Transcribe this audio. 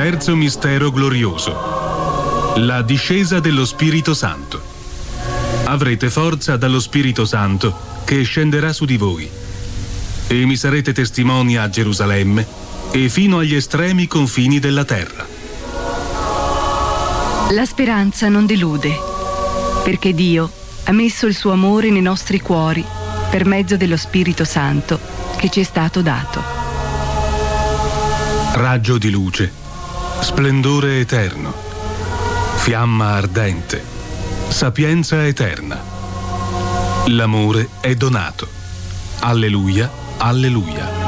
Terzo mistero glorioso: la discesa dello Spirito Santo. Avrete forza dallo Spirito Santo che scenderà su di voi, e mi sarete testimoni a Gerusalemme e fino agli estremi confini della terra. La speranza non delude, perché Dio ha messo il suo amore nei nostri cuori per mezzo dello Spirito Santo che ci è stato dato. Raggio di luce, splendore eterno, fiamma ardente, sapienza eterna. L'amore è donato. Alleluia, alleluia.